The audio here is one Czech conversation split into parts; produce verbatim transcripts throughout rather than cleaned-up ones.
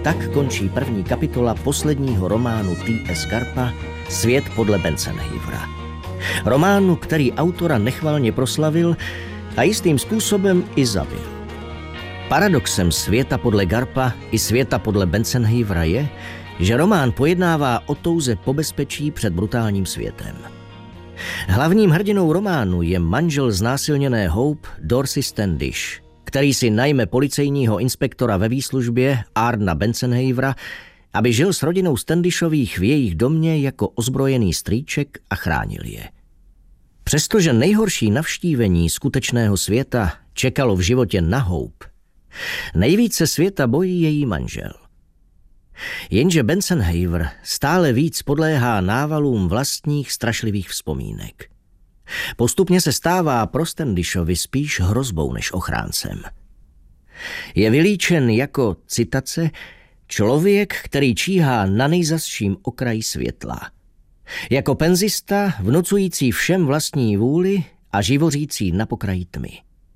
Tak končí první kapitola posledního románu T S Garpa Svět podle Bensenheivera. Románu, který autora nechvalně proslavil a jistým způsobem i zabil. Paradoxem Světa podle Garpa i Světa podle Bensenheivera je, že román pojednává o touze po bezpečí před brutálním světem. Hlavním hrdinou románu je manžel znásilněné Hope Dorsey Standish, který si najme policejního inspektora ve výslužbě Arna Bensenheivera, aby žil s rodinou Standishových v jejich domě jako ozbrojený strýček a chránil je. Přestože nejhorší navštívení skutečného světa čekalo v životě na Hope, nejvíce světa bojí její manžel. Jenže Bensenheiver stále víc podléhá návalům vlastních strašlivých vzpomínek. Postupně se stává pro Standishovi spíš hrozbou než ochráncem. Je vylíčen jako, citace, člověk, který číhá na nejzazším okraji světla. Jako penzista, vnucující všem vlastní vůli a živořící na pokraji tmy.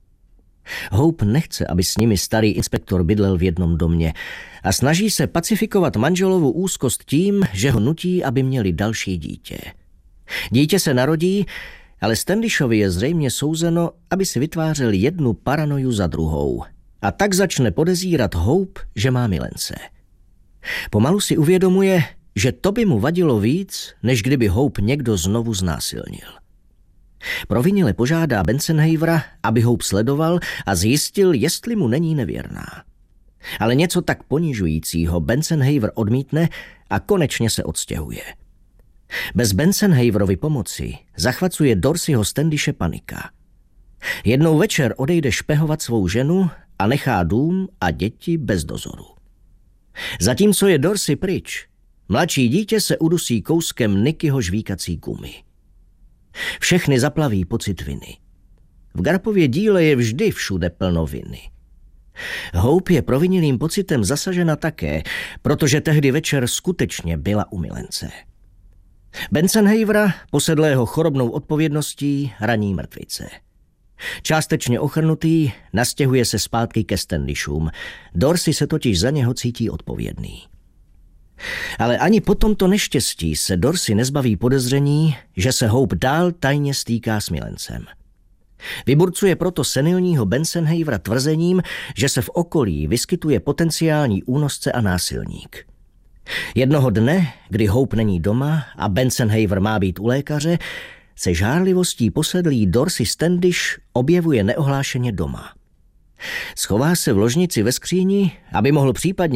Hope nechce, aby s nimi starý inspektor bydlel v jednom domě a snaží se pacifikovat manželovu úzkost tím, že ho nutí, aby měli další dítě. Dítě se narodí, ale Standishovi je zřejmě souzeno, aby si vytvářel jednu paranoju za druhou a tak začne podezírat Hope, že má milence. Pomalu si uvědomuje, že to by mu vadilo víc, než kdyby Hope někdo znovu znásilnil. Provinile požádá Bensenheivera, aby Hope sledoval a zjistil, jestli mu není nevěrná. Ale něco tak ponižujícího Bensenheiver odmítne a konečně se odstěhuje. Bez Bensenheiverovy pomoci zachvacuje Dorseyho Standishe panika. Jednou večer odejde špehovat svou ženu a nechá dům a děti bez dozoru. Zatímco je Dorsey pryč, mladší dítě se udusí kouskem Nickyho žvíkací gumy. Všechny zaplaví pocit viny. V Garpově díle je vždy všude plno viny. Hope je provinilým pocitem zasažena také, protože tehdy večer skutečně byla u milence. Bensenheivera, posedlého chorobnou odpovědností, raní mrtvice. Částečně ochrnutý, nastěhuje se zpátky ke Standishům. Dorsey se totiž za něho cítí odpovědný. Ale ani po tomto neštěstí se Dorsey nezbaví podezření, že se Hope dál tajně stýká s milencem. Vyburcuje proto senilního Bensenheivera tvrzením, že se v okolí vyskytuje potenciální únosce a násilník. Jednoho dne, kdy Hope není doma a Bensenheiver má být u lékaře, se žárlivostí posedlý Dorsey Standish objevuje neohlášeně doma. Schová se v ložnici ve skříni, aby mohl případně